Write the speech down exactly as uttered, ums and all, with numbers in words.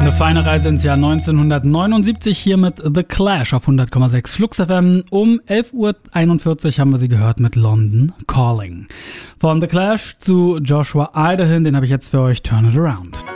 Eine feine Reise ins Jahr neunzehnhundertneunundsiebzig hier mit The Clash auf hundert Komma sechs Flux F M. Um elf Uhr einundvierzig haben wir sie gehört mit London Calling. Von The Clash zu Joshua Ida hin, den habe ich jetzt für euch, Turn It Around.